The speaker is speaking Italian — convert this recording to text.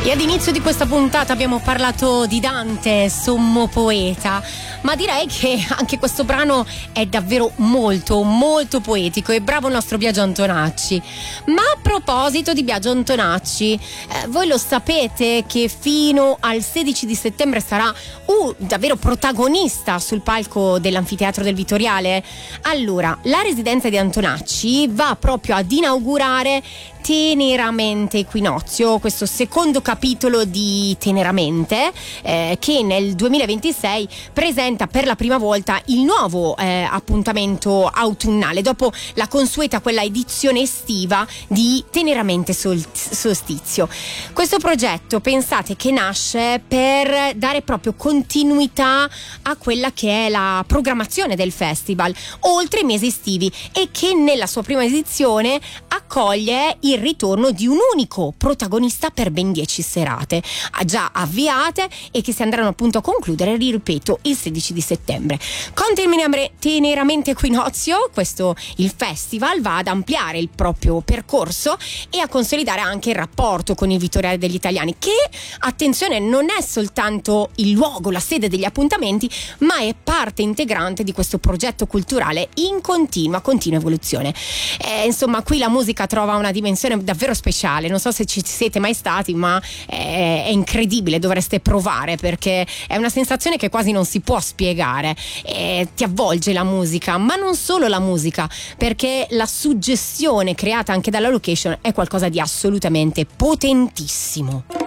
E ad inizio di questa puntata abbiamo parlato di Dante, sommo poeta, ma direi che anche questo brano è davvero molto molto poetico, e bravo il nostro Biagio Antonacci. Ma a proposito di Biagio Antonacci, voi lo sapete che fino al 16 di settembre sarà davvero protagonista sul palco dell'Anfiteatro del Vitoriale? Allora, la residenza di Antonacci va proprio ad inaugurare Teneramente Equinozio, questo secondo capitolo di Teneramente, che nel 2026 presenta per la prima volta il nuovo appuntamento autunnale, dopo la consueta quella edizione estiva di Teneramente Solstizio. Questo progetto, pensate, che nasce per dare proprio continuità a quella che è la programmazione del festival oltre i mesi estivi, e che nella sua prima edizione accoglie il ritorno di un unico protagonista per ben 10 serate già avviate e che si andranno appunto a concludere, ripeto, il 16 di settembre. Con Teneramente Equinozio, il festival va ad ampliare il proprio percorso e a consolidare anche il rapporto con il Vitoriale degli Italiani, che, attenzione, non è soltanto il luogo, la sede degli appuntamenti, ma è parte integrante di questo progetto culturale in continua evoluzione. Insomma, qui la musica trova una dimensione davvero speciale. Non so se ci siete mai stati, ma è incredibile, dovreste provare, perché è una sensazione che quasi non si può spiegare. Ti avvolge la musica, ma non solo la musica, perché la suggestione creata anche dalla location è qualcosa di assolutamente potentissimo.